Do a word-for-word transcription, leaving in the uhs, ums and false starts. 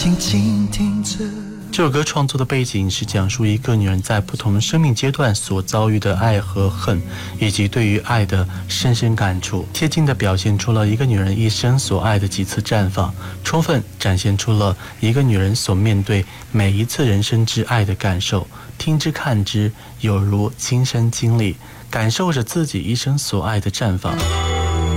静静听着。 这首歌创作的背景是讲述一个女人在不同生命阶段所遭遇的爱和恨，以及对于爱的深深感触，贴近地表现出了一个女人一生所爱的几次绽放，充分展现出了一个女人所面对每一次人生之爱的感受。听之看之，有如亲身经历，感受着自己一生所爱的绽放。